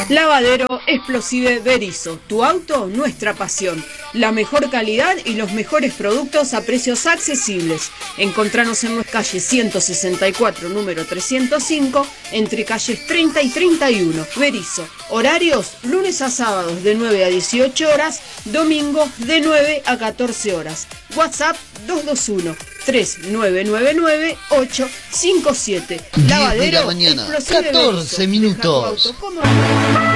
Lavadero Explosive Berisso, tu auto, nuestra pasión. La mejor calidad y los mejores productos a precios accesibles. Encontranos en nuestra calle 164, número 305, entre calles 30 y 31. Berisso. Horarios, lunes a sábados de 9 a 18 horas, domingos de 9 a 14 horas. WhatsApp 221-3999-857. Lavadero de la mañana, Explosive 14 Berisso. minutos.